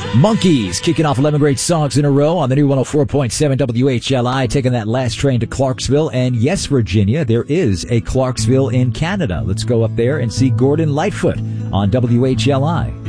Monkeys kicking off 11 great songs in a row on the new 104.7 WHLI, taking that last train to Clarksville. And yes, Virginia, there is a Clarksville in Canada. Let's go up there and see Gordon Lightfoot on WHLI.